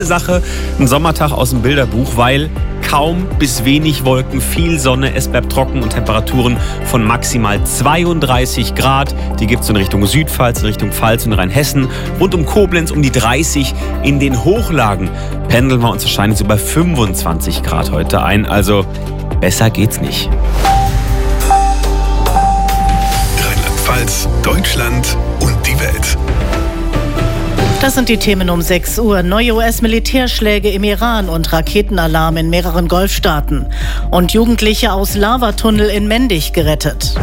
Sache, ein Sommertag aus dem Bilderbuch, weil kaum bis wenig Wolken, viel Sonne, es bleibt trocken und Temperaturen von maximal 32 Grad. Die gibt es in Richtung Südpfalz, in Richtung Pfalz und Rheinhessen. Rund um Koblenz um die 30. In den Hochlagen pendeln wir uns wahrscheinlich so bei 25 Grad heute ein. Also besser geht's nicht. Rheinland-Pfalz, Deutschland und die Welt. Das sind die Themen um 6 Uhr. Neue US-Militärschläge im Iran und Raketenalarm in mehreren Golfstaaten. Und Jugendliche aus Lavatunnel in Mendig gerettet.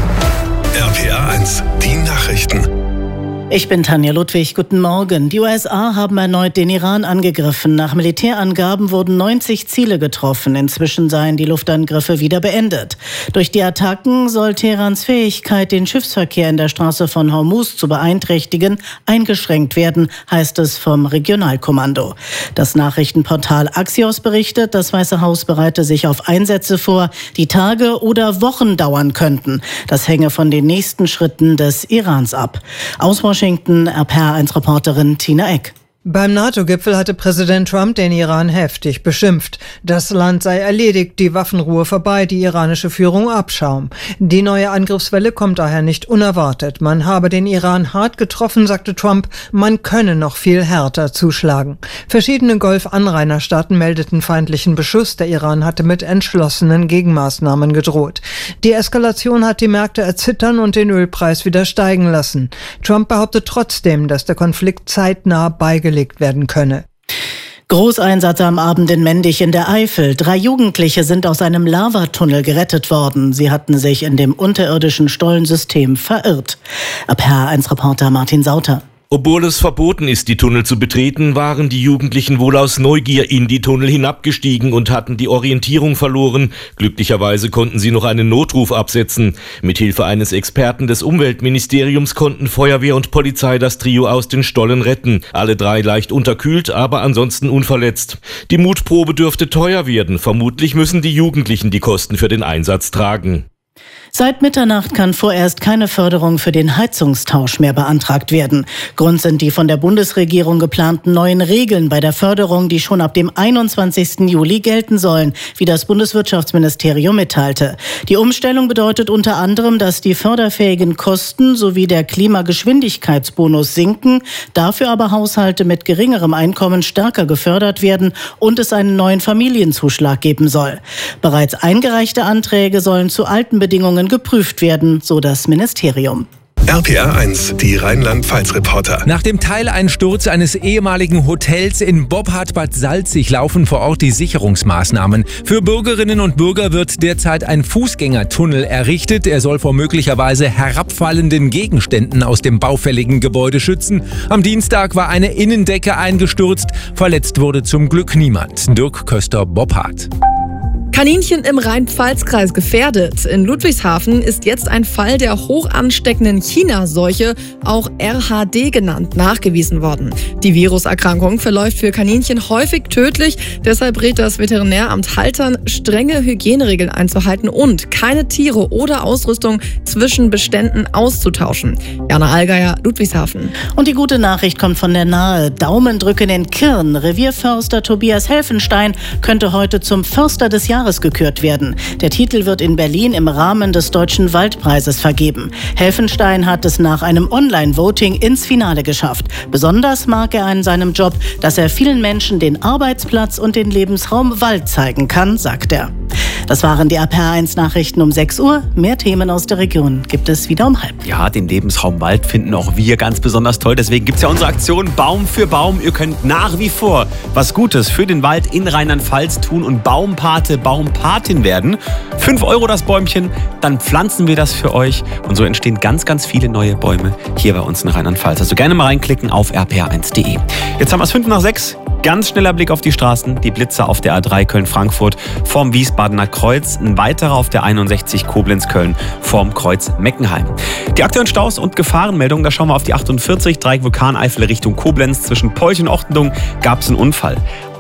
RPA 1, die Nachrichten. Ich bin Tanja Ludwig. Guten Morgen. Die USA haben erneut den Iran angegriffen. Nach Militärangaben wurden 90 Ziele getroffen. Inzwischen seien die Luftangriffe wieder beendet. Durch die Attacken soll Teherans Fähigkeit, den Schiffsverkehr in der Straße von Hormuz zu beeinträchtigen, eingeschränkt werden, heißt es vom Regionalkommando. Das Nachrichtenportal Axios berichtet, das Weiße Haus bereite sich auf Einsätze vor, die Tage oder Wochen dauern könnten. Das hänge von den nächsten Schritten des Irans ab. Aus Washington, RPA1-Reporterin Tina Eck. Beim NATO-Gipfel hatte Präsident Trump den Iran heftig beschimpft. Das Land sei erledigt, die Waffenruhe vorbei, die iranische Führung Abschaum. Die neue Angriffswelle kommt daher nicht unerwartet. Man habe den Iran hart getroffen, sagte Trump, man könne noch viel härter zuschlagen. Verschiedene Golf-Anrainerstaaten meldeten feindlichen Beschuss. Der Iran hatte mit entschlossenen Gegenmaßnahmen gedroht. Die Eskalation hat die Märkte erzittern und den Ölpreis wieder steigen lassen. Trump behauptet trotzdem, dass der Konflikt zeitnah beigelegt werden könne. Großeinsatz am Abend in Mendig in der Eifel. 3 Jugendliche sind aus einem Lavatunnel gerettet worden. Sie hatten sich in dem unterirdischen Stollensystem verirrt. RPA1-Reporter Martin Sauter. Obwohl es verboten ist, die Tunnel zu betreten, waren die Jugendlichen wohl aus Neugier in die Tunnel hinabgestiegen und hatten die Orientierung verloren. Glücklicherweise konnten sie noch einen Notruf absetzen. Mithilfe eines Experten des Umweltministeriums konnten Feuerwehr und Polizei das Trio aus den Stollen retten. Alle 3 leicht unterkühlt, aber ansonsten unverletzt. Die Mutprobe dürfte teuer werden. Vermutlich müssen die Jugendlichen die Kosten für den Einsatz tragen. Seit Mitternacht kann vorerst keine Förderung für den Heizungstausch mehr beantragt werden. Grund sind die von der Bundesregierung geplanten neuen Regeln bei der Förderung, die schon ab dem 21. Juli gelten sollen, wie das Bundeswirtschaftsministerium mitteilte. Die Umstellung bedeutet unter anderem, dass die förderfähigen Kosten sowie der Klimageschwindigkeitsbonus sinken, dafür aber Haushalte mit geringerem Einkommen stärker gefördert werden und es einen neuen Familienzuschlag geben soll. Bereits eingereichte Anträge sollen zu alten Bedingungen geprüft werden, so das Ministerium. RPA 1, die Rheinland-Pfalz-Reporter. Nach dem Teileinsturz eines ehemaligen Hotels in Boppard Bad Salzig laufen vor Ort die Sicherungsmaßnahmen. Für Bürgerinnen und Bürger wird derzeit ein Fußgängertunnel errichtet. Er soll vor möglicherweise herabfallenden Gegenständen aus dem baufälligen Gebäude schützen. Am Dienstag war eine Innendecke eingestürzt. Verletzt wurde zum Glück niemand. Dirk Köster, Boppard. Kaninchen im Rhein-Pfalz-Kreis gefährdet. In Ludwigshafen ist jetzt ein Fall der hoch ansteckenden China-Seuche, auch RHD genannt, nachgewiesen worden. Die Viruserkrankung verläuft für Kaninchen häufig tödlich. Deshalb rät das Veterinäramt Haltern, strenge Hygieneregeln einzuhalten und keine Tiere oder Ausrüstung zwischen Beständen auszutauschen. Jana Allgeier, Ludwigshafen. Und die gute Nachricht kommt von der Nahe. Daumendrücken in Kirn. Revierförster Tobias Helfenstein könnte heute zum Förster des Jahres gekürt werden. Der Titel wird in Berlin im Rahmen des Deutschen Waldpreises vergeben. Helfenstein hat es nach einem Online-Voting ins Finale geschafft. Besonders mag er an seinem Job, dass er vielen Menschen den Arbeitsplatz und den Lebensraum Wald zeigen kann, sagt er. Das waren die RPA1-Nachrichten um 6 Uhr. Mehr Themen aus der Region gibt es wieder um 5:30. Ja, den Lebensraum Wald finden auch wir ganz besonders toll. Deswegen gibt es ja unsere Aktion Baum für Baum. Ihr könnt nach wie vor was Gutes für den Wald in Rheinland-Pfalz tun und Baumpate, Baumpatin werden. 5 € das Bäumchen, dann pflanzen wir das für euch. Und so entstehen ganz, ganz viele neue Bäume hier bei uns in Rheinland-Pfalz. Also gerne mal reinklicken auf rpa1.de. Jetzt haben wir es 5:05. Ganz schneller Blick auf die Straßen. Die Blitzer auf der A3 Köln-Frankfurt vorm Wiesbadener Kreuz. Ein weiterer auf der 61 Koblenz-Köln vorm Kreuz Meckenheim. Die aktuellen Staus und Gefahrenmeldungen, da schauen wir auf die 48 Dreieck Vulkaneifel Richtung Koblenz. Zwischen Polch und Ochtendung gab es einen Unfall.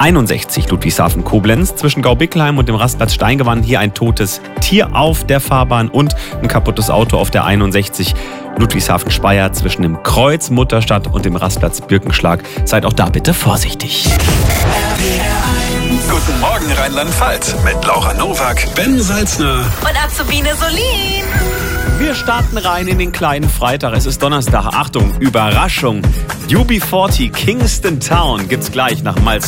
61 Ludwigshafen-Koblenz zwischen Gaubickelheim und dem Rastplatz Steingewann. Hier ein totes Tier auf der Fahrbahn und ein kaputtes Auto auf der 61 Ludwigshafen-Speyer zwischen dem Kreuz Mutterstadt und dem Rastplatz Birkenschlag. Seid auch da bitte vorsichtig. Morgen Rheinland-Pfalz mit Laura Nowak, Ben Salzner und Azubine Solin. Wir starten rein in den kleinen Freitag. Es ist Donnerstag. Achtung, Überraschung. UB40 Kingston Town gibt's gleich nach Miles